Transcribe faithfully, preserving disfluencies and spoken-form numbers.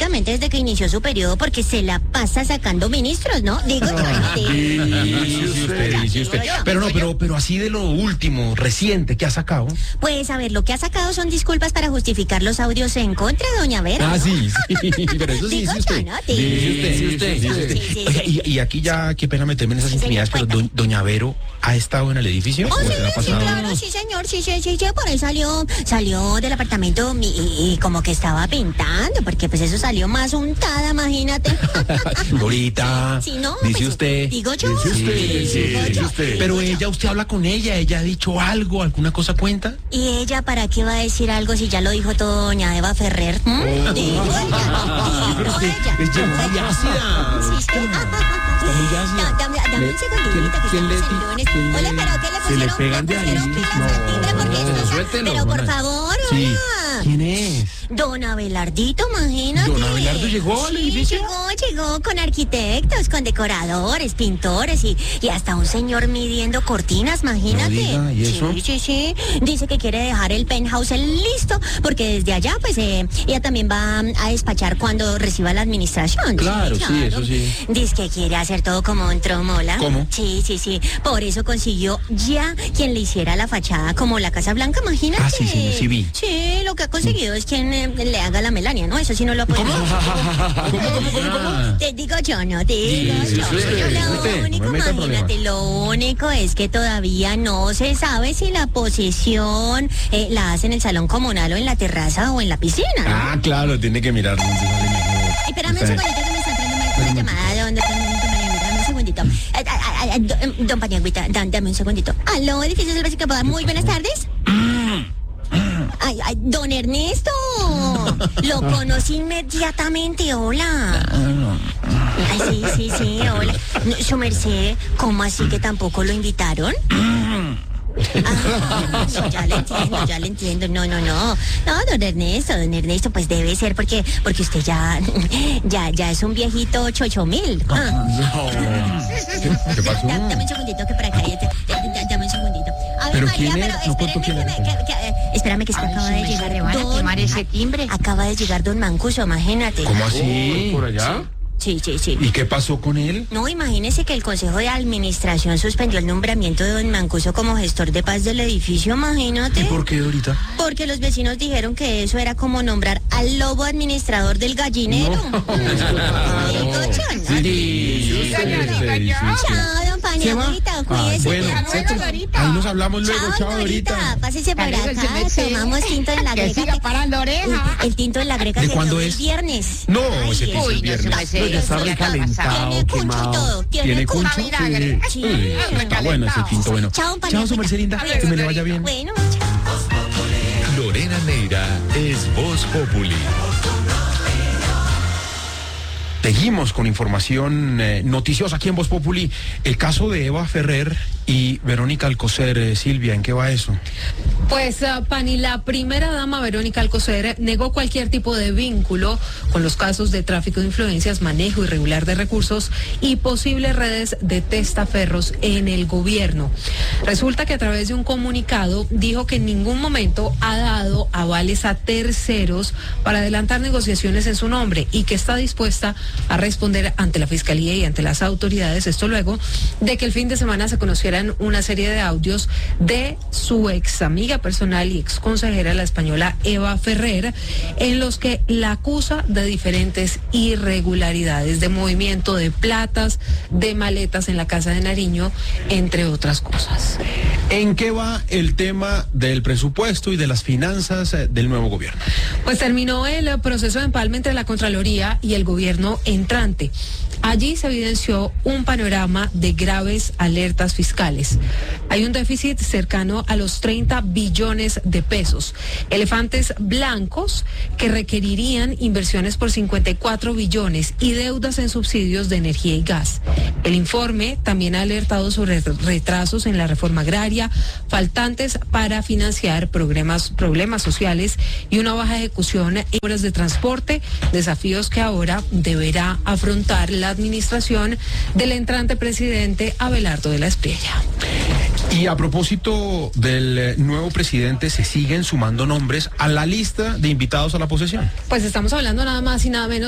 prácticamente desde que inició su periodo, porque se la pasa sacando ministros, ¿no? Digo yo. Dice usted, dice usted. Pero no, pero, pero así de lo último, reciente, ¿qué ha sacado? Pues a ver, lo que ha sacado son disculpas para justificar los audios en contra de doña Vera. Ah, ¿no? sí, sí, pero eso sí Digo dice usted. yo, ¿no? Dice usted, Sí, dice usted, sí, dice usted. sí, sí, Oiga, sí. y, y aquí ya, qué pena meterme en esas Sí, señor, intimidades, pero cuenta. do- doña Vero ha estado en el edificio. Oh, ¿O sí, se la ha sí, pasado? claro, sí, señor, sí, sí, sí, sí, por ahí salió, salió del apartamento y, y- y como que estaba pintando, porque pues eso salió más untada, imagínate. Dorita, Sí, no, dice pues, usted. digo yo. Dice usted, Sí, sí, digo dice yo, usted. digo Pero yo. ella, usted habla con ella, ella ha dicho algo, alguna cosa cuenta. ¿Y ella para qué va a decir algo si ya lo dijo todo doña Eva Ferrer? ¿Mm? Oh. Digo ella, Pero digo usted ella. es llena muy ácida. Sí, sí. Está muy ácida. Da- Dame, dame un Le- segundito que ¿quién le- estamos en lunes. quién le- Hola, pero ¿qué le se pusieron? le pegan de ahí? pusieron pilas No, al timbre porque no, esto está- suéltelo, Pero por Juana. favor, Sí. hola. ¿Quién es? Don Abelardito, imagínate. ¿Don Abelardo llegó al Sí, edificio? llegó, llegó con arquitectos, con decoradores, pintores y, y hasta un señor midiendo cortinas, imagínate. No diga, ¿y eso? Sí, sí, sí. Dice que quiere dejar el penthouse listo porque desde allá, pues, eh, ella también va a despachar cuando reciba la administración. Claro, sí, eso sí. Dice que quiere hacer todo como un tromola. ¿Cómo? Sí, sí, sí. Por eso consiguió ya quien le hiciera la fachada como la Casa Blanca, imagínate. Ah, sí, sí, sí vi. Sí, lo que ha conseguido es quien eh, le haga la Melania, ¿no? Eso sí no lo ha podido. ¿Cómo? ¿Cómo, cómo, cómo, cómo? Te digo yo, no te digo Sí, yo. sí, usted, lo usted, único, no me meta imagínate, problemas. lo único es que todavía no se sabe si la posesión eh, la hace en el salón comunal o en la terraza o en la piscina, ¿no? Ah, claro, tiene que mirar. Ay, espérame un Está bien. segundito que me está entrando una, una llamada. Don, don, don, don Paniagüita, dame un segundito. Ay, ay, ay, don, don Paniagüita, dan- dame un segundito. Aló, edificio Selva Chicapada, muy buenas tardes. Ay, ay, don Ernesto, lo conocí inmediatamente, hola. Ay, sí, sí, sí, hola. No, su merced, ¿cómo así que tampoco lo invitaron? Ah, no, ya le entiendo, ya le entiendo. No, no, no. No, don Ernesto, don Ernesto, pues debe ser porque, porque usted ya, ya, ya es un viejito chocho mil. Ah. ¿Qué pasó? Da- Dame un segundito que por acá hay- da- da- Dame un segundito. A ver, ¿Pero María, quién pero es? No contó espéreme quién que era. me- que- que- eh, espérame que es que Ay, acaba sí, de me llegar se le van a don- quemar ese timbre. Acaba de llegar don Mancuso, imagínate. ¿Cómo así? ¿Por allá? Sí, sí, sí. ¿Y qué pasó con él? No, imagínese que el Consejo de Administración suspendió el nombramiento de don Mancuso como gestor de paz del edificio, imagínate. ¿Y por qué, Dorita? Porque los vecinos dijeron que eso era como nombrar al lobo administrador del gallinero. Digo yo, ¿no? Sí, Chao, don Paniagüita, cuídese. bueno, Bueno, Dorita. ahí nos hablamos luego. Chao, Chao, Dorita. Dorita. Pásese por Saludos, acá, su merced. tomamos tinto en la Que greca. siga que- parando oreja. El tinto en la greca ¿De se cuándo quedó es? el viernes. No, Ay, ese es- tinto es Uy, no, viernes. su merced, No, ya está eso recalentado. Tiene cucho y quemado. todo. ¿Tiene Tiene cucho? cucho. vinagre. Sí. Uy, está bueno ese tinto, bueno. Chao, don Chao, su merced linda. Paniagüita. Que me le vaya bien. Bueno, chao. Lorena Neira es Voz Populi. Seguimos con información eh, noticiosa aquí en Voz Populi. El caso de Eva Ferrer y Verónica Alcocer. Eh, Silvia, ¿en qué va eso? Pues, uh, Pani, la primera dama, Verónica Alcocer, negó cualquier tipo de vínculo con los casos de tráfico de influencias, manejo irregular de recursos y posibles redes de testaferros en el gobierno. Resulta que a través de un comunicado dijo que en ningún momento ha dado avales a terceros para adelantar negociaciones en su nombre y que está dispuesta a responder ante la Fiscalía y ante las autoridades, esto luego de que el fin de semana se conocieran una serie de audios de su ex amiga personal y ex consejera, la española Eva Ferrer, en los que la acusa de diferentes irregularidades, de movimiento de platas, de maletas en la Casa de Nariño, entre otras cosas. ¿En qué va el tema del presupuesto y de las finanzas eh, del nuevo gobierno? Pues terminó el eh, proceso de empalme entre la Contraloría y el gobierno entrante. Allí se evidenció un panorama de graves alertas fiscales. Hay un déficit cercano a los treinta billones de pesos, elefantes blancos que requerirían inversiones por cincuenta y cuatro billones y deudas en subsidios de energía y gas. El informe también ha alertado sobre retrasos en la reforma agraria, faltantes para financiar problemas, problemas sociales y una baja ejecución en obras de transporte, desafíos que ahora deberá afrontar la administración del entrante presidente Abelardo de la Espriella. Y a propósito del eh, nuevo presidente, se siguen sumando nombres a la lista de invitados a la posesión. Pues estamos hablando nada más y nada menos